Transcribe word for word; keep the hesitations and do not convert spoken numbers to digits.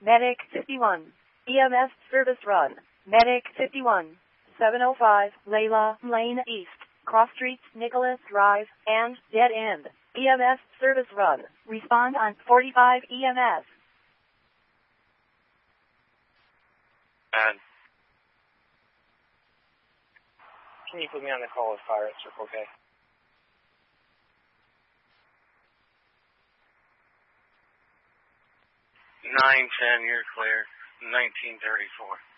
Medic fifty-one. E M S service run. Medic fifty-one. seven oh five, Layla Lane East, Cross Street, Nicholas Drive, and Dead End. E M S service run. Respond on forty-five E M S. And can you put me on the call with fire at Circle K? nine ten, you're clear. nineteen thirty-four.